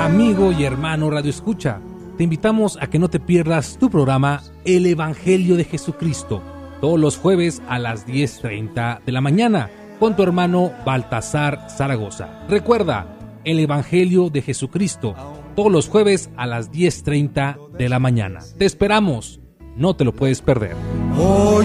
Amigo y hermano Radio Escucha, te invitamos a que no te pierdas tu programa El Evangelio de Jesucristo, todos los jueves a las 10:30 de la mañana, con tu hermano Baltasar Zaragoza. Recuerda, El Evangelio de Jesucristo, todos los jueves a las 10:30 de la mañana. Te esperamos, no te lo puedes perder.